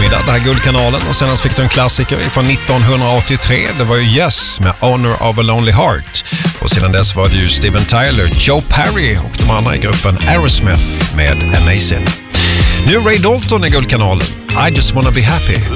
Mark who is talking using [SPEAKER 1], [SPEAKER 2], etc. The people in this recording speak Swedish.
[SPEAKER 1] eftermiddag, det här Guldkanalen. Och senast fick du en klassiker från 1983. Det var ju Yes med Honor of a Lonely Heart. Och sedan dess var det ju Steven Tyler, Joe Perry och de andra i gruppen Aerosmith med Amazing. Nu Ray Dalton i Guldkanalen. I just wanna be happy.